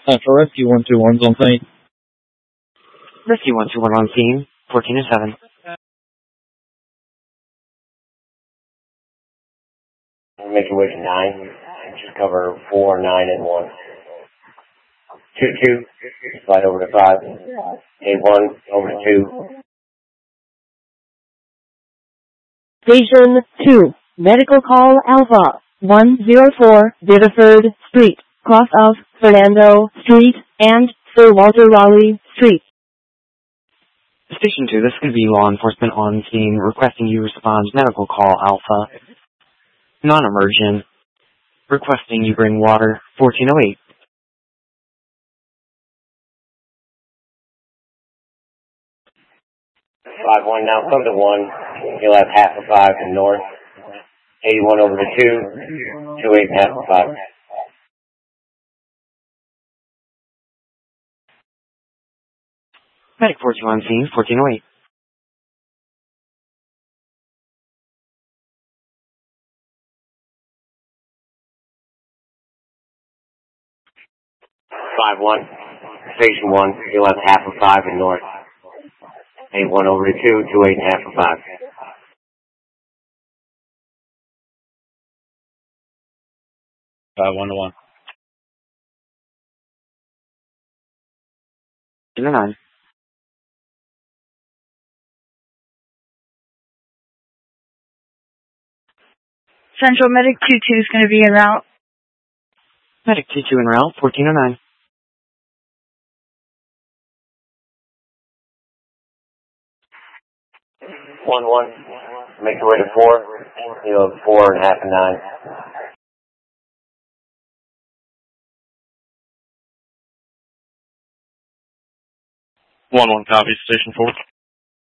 For Rescue 121's on site. Rescue 121 on scene, 14 to 7. Make your way to 9. Just cover 4, 9, and 1. 2-2. Slide over to 5. 8-1. Over to 2. Station 2. Medical call Alpha 104 Biddeford Street, cross of Fernando Street and Sir Walter Raleigh Street. Station 2, this is going to be law enforcement on scene requesting you respond medical call Alpha. Non-emergent. Requesting you bring water, 1408. 5-1 now, come to 1. You'll have half of 5 to north. 81 over to 2. 28 and half of 5. Medic 42 on scene, 1408. Station 1, you'll have half of 5 in north. 81 over to 2, 28 and half of 5. 1 to 1. 2 to 9. Central Medic 22 is going to be en route. Medic 22 en route, 1409. 1-1. Make your way to 4. You'll have 4 and half and 9. 1-1 copy, Station 4.